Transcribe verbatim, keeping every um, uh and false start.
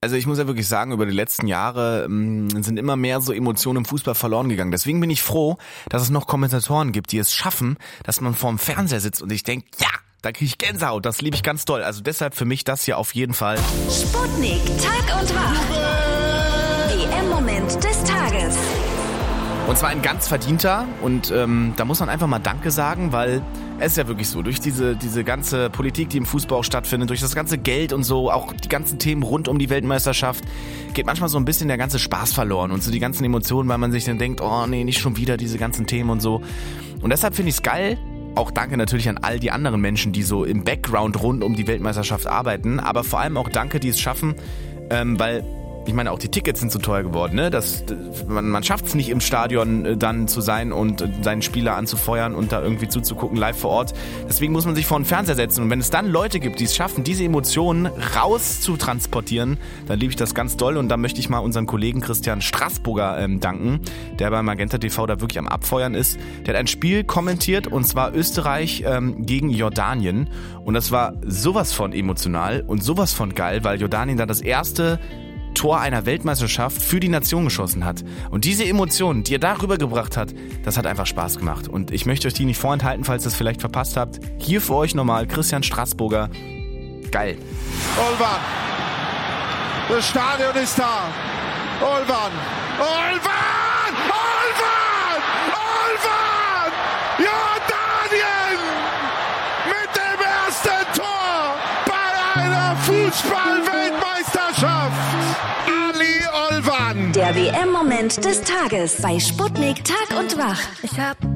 Also ich muss ja wirklich sagen, über die letzten Jahre mh, sind immer mehr so Emotionen im Fußball verloren gegangen. Deswegen bin ich froh, dass es noch Kommentatoren gibt, die es schaffen, dass man vorm Fernseher sitzt und ich denke, ja, da kriege ich Gänsehaut, das liebe ich ganz doll. Also deshalb für mich das hier auf jeden Fall. Sputnik, Tag und Wach. W M-Moment des Tages. Und zwar ein ganz verdienter und ähm, da muss man einfach mal Danke sagen, weil es ist ja wirklich so, durch diese diese ganze Politik, die im Fußball auch stattfindet, durch das ganze Geld und so, auch die ganzen Themen rund um die Weltmeisterschaft, geht manchmal so ein bisschen der ganze Spaß verloren und so die ganzen Emotionen, weil man sich dann denkt, oh nee, nicht schon wieder diese ganzen Themen und so. Und deshalb finde ich es geil. Auch danke natürlich an all die anderen Menschen, die so im Background rund um die Weltmeisterschaft arbeiten, aber vor allem auch danke, die es schaffen, ähm, weil ich meine, auch die Tickets sind so teuer geworden, ne? Das, man man schafft es nicht im Stadion dann zu sein und seinen Spieler anzufeuern und da irgendwie zuzugucken, live vor Ort. Deswegen muss man sich vor den Fernseher setzen. Und wenn es dann Leute gibt, die es schaffen, diese Emotionen raus zu transportieren, dann liebe ich das ganz doll. Und da möchte ich mal unseren Kollegen Christian Straßburger ähm, danken, der bei Magenta T V da wirklich am Abfeuern ist. Der hat ein Spiel kommentiert, und zwar Österreich ähm, gegen Jordanien. Und das war sowas von emotional und sowas von geil, weil Jordanien da das erste Tor einer Weltmeisterschaft für die Nation geschossen hat. Und diese Emotionen, die er da rübergebracht hat, das hat einfach Spaß gemacht. Und ich möchte euch die nicht vorenthalten, falls ihr es vielleicht verpasst habt. Hier für euch nochmal Christian Straßburger. Geil. Olvan. Das Stadion ist da. Olvan. Olvan! Olvan! Olvan! Jordanien! Mit dem ersten Tor bei einer Fußball-Weltmeisterschaft. Ali Olvan. Der W M-Moment des Tages bei Sputnik Tag und Wach. Ich hab